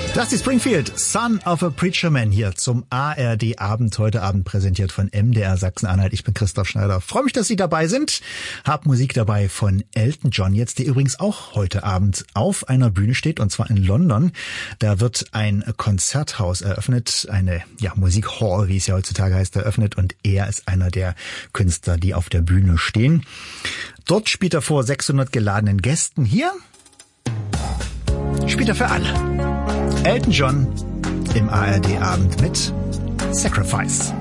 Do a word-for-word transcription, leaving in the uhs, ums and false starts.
Dusty Springfield, Son of a Preacher Man hier zum A R D-Abend, heute Abend präsentiert von M D R Sachsen-Anhalt. Ich bin Christoph Schneider. Freue mich, dass Sie dabei sind. Hab Musik dabei von Elton John jetzt, der übrigens auch heute Abend auf einer Bühne steht, und zwar in London. Da wird ein Konzerthaus eröffnet, eine ja Musikhall, wie es ja heutzutage heißt, eröffnet, und er ist einer der Künstler, die auf der Bühne stehen. Dort spielt er vor sechshundert geladenen Gästen. Hier spielt er für alle. Elton John im A R D-Abend mit Sacrifice.